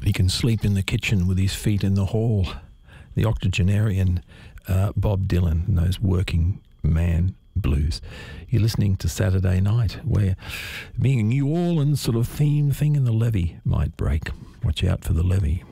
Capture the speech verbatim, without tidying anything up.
He can sleep in the kitchen with his feet in the hall. The octogenarian uh, Bob Dylan and those working man blues. You're listening to Saturday Night, where being a New Orleans sort of theme thing in the levee might break. Watch out for the levee.